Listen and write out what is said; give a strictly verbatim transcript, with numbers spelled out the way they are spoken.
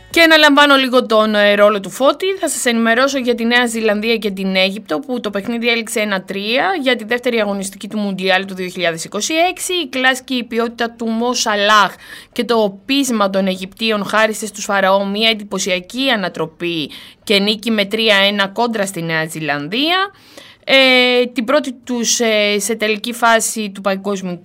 Και αναλαμβάνω λίγο τον ε, ρόλο του Φώτη. Θα σας ενημερώσω για τη Νέα Ζηλανδία και την Αίγυπτο, που το παιχνίδι έληξε ένα τρία για τη δεύτερη αγωνιστική του Μουντιάλ του δύο χιλιάδες είκοσι έξι. Η κλάση και η ποιότητα του Μο Σαλάχ και το πείσμα των Αιγυπτίων χάρισε στους Φαραώ μια εντυπωσιακή ανατροπή και νίκη με τρία ένα κόντρα στη Νέα Ζηλανδία. Ε, την πρώτη τους ε, σε τελική φάση του παγκόσμιου